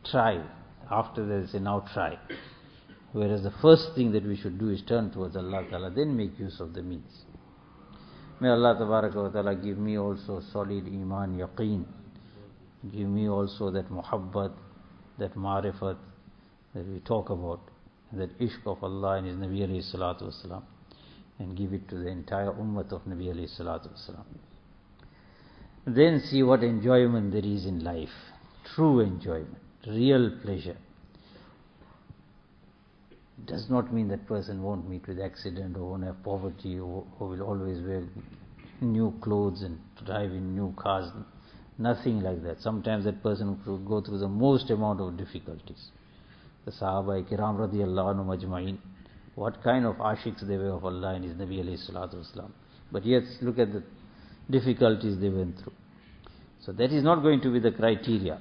try. After that, say, now try. Whereas the first thing that we should do is turn towards Allah Ta'ala, then make use of the means. May Allah Ta'ala give me also solid iman, yaqeen. Give me also that muhabbat, that ma'rifat that we talk about, that ishq of Allah and His Nabi alayhi salatu wasalam, and give it to the entire ummah of Nabi alayhi salatu wasalam. Then see what enjoyment there is in life. True enjoyment, real pleasure. It does not mean that person won't meet with accident or won't have poverty or will always wear new clothes and drive in new cars. Nothing like that. Sometimes that person will go through the most amount of difficulties. The Sahaba Kiram radiyallahu anhum ajma'in, what kind of ashiks they were of Allah and His Nabi alayhi salatu wasalam. But yet look at the difficulties they went through. So that is not going to be the criteria.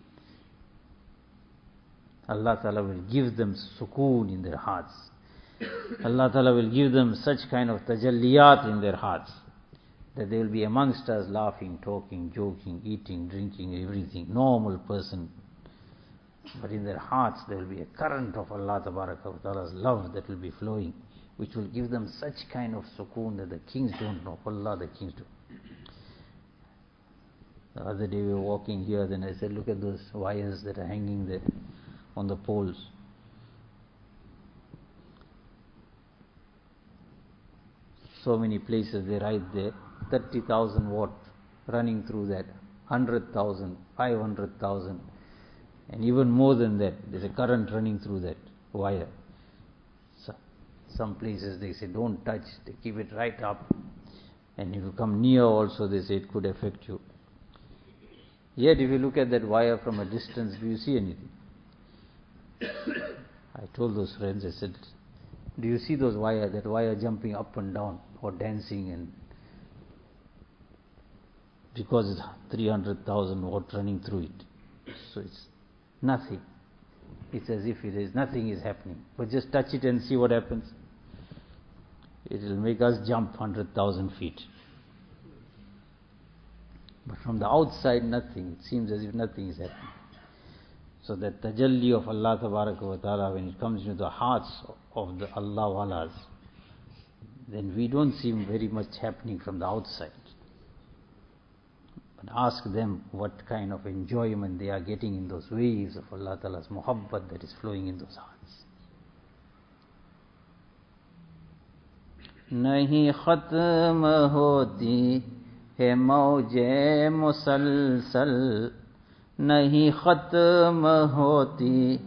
Allah Ta'ala will give them sukoon in their hearts. Allah Ta'ala will give them such kind of tajalliyat in their hearts that they will be amongst us laughing, talking, joking, eating, drinking, everything. Normal person. But in their hearts there will be a current of Allah Ta'ala's love that will be flowing, which will give them such kind of sukoon that the kings don't know. Allah, the kings do. The other day we were walking here, then I said, look at those wires that are hanging there on the poles. So many places they write there, 30,000 watt running through that, 100,000, 500,000, and even more than that, there's a current running through that wire. So, some places they say don't touch, they keep it right up, and if you come near also they say it could affect you. Yet if you look at that wire from a distance, do you see anything? I told those friends, I said, do you see that wire jumping up and down or dancing, and because it's 300,000 watt running through it. So it's nothing. It's as if nothing is happening. But just touch it and see what happens. It will make us jump 100,000 feet. But from the outside, nothing. It seems as if nothing is happening. So that tajalli of Allah Tabaraka wa Ta'ala, when it comes into the hearts of the Allah walas, then we don't see very much happening from the outside. But ask them what kind of enjoyment they are getting in those waves of Allah Ta'ala's muhabbat that is flowing in those hearts. Nahi khatm hoti hai mauj musalsal, नहीं खत्म होती